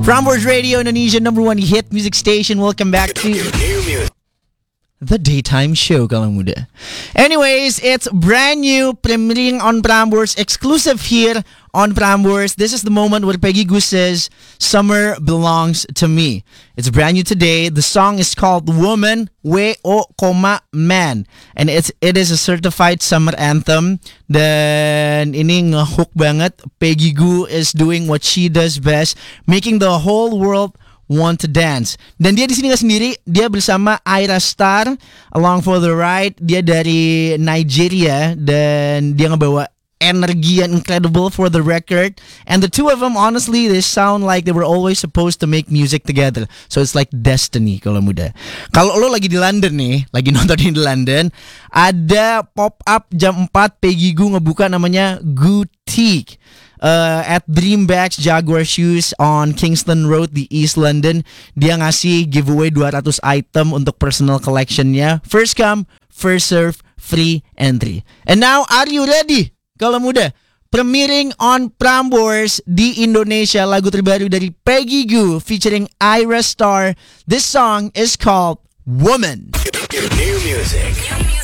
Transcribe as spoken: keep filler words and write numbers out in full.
Prambors Radio, Indonesia number one hit music station. Welcome back to the daytime show, kalau muda. Anyways, it's brand new, premiering on Prambors, exclusive here on Prambors. This is the moment where Peggy Goo says, "Summer belongs to me." It's brand new today. The song is called "Woman We O, Man," and it's it is a certified summer anthem. Dan ini ngehook banget. Peggy Goo is doing what she does best, making the whole world want to dance. Dan dia di sini nggak sendiri, dia bersama Ira Star along for the ride. Dia dari Nigeria dan dia ngebawa energi yang incredible for the record. And the two of them, honestly, they sound like they were always supposed to make music together. So it's like destiny kalau muda. Kalau lo lagi di London nih, lagi nonton di London, ada pop up jam empat Peggy Goo ngebuka namanya Gootique. Uh, at Dreambacks Jaguar Shoes on Kingston Road di East London. Dia ngasih giveaway two hundred item untuk personal collectionnya. First come, first serve, free entry. And now, are you ready? Kalau muda, premiering on Prambors di Indonesia, lagu terbaru dari Peggy Goo featuring Ira Star. This song is called Woman. New music.